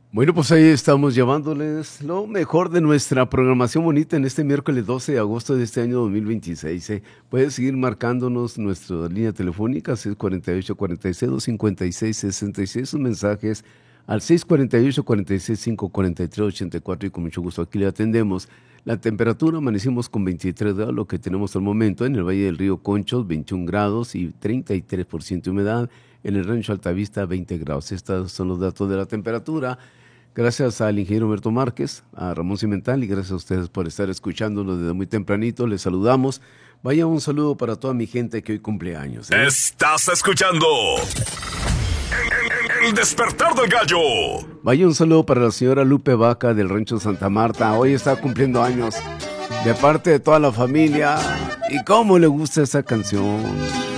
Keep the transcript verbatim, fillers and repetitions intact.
Bueno, pues ahí estamos llevándoles lo mejor de nuestra programación bonita en este miércoles doce de agosto de este año dos mil veintiséis. ¿eh? Puedes seguir marcándonos nuestra línea telefónica seis cuatro ocho, cuatro seis, dos cinco seis, seis seis, sus mensajes al seis cuatro ocho, cuatro seis cinco, cuatro tres ocho cuatro y con mucho gusto aquí le atendemos. La temperatura, amanecimos con veintitrés grados, lo que tenemos al momento en el Valle del Río Conchos, veintiún grados y treinta y tres por ciento de humedad. En el Rancho Altavista, veinte grados. Estos son los datos de la temperatura. Gracias al ingeniero Humberto Márquez, a Ramón Cimental y gracias a ustedes por estar escuchándonos desde muy tempranito. Les saludamos. Vaya un saludo para toda mi gente que hoy cumple años. ¿eh? Estás escuchando el, el, el despertar del gallo. Vaya un saludo para la señora Lupe Vaca del Rancho Santa Marta. Hoy está cumpliendo años de parte de toda la familia. ¿Y cómo le gusta esa canción?